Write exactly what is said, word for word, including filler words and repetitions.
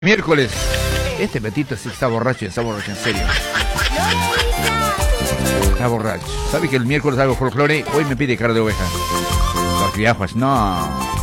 Miércoles. Este Betito sí está borracho, está borracho, en serio. Está borracho. ¿Sabe que el miércoles hago folclore? Hoy me pide cara de oveja. Los viajes, no.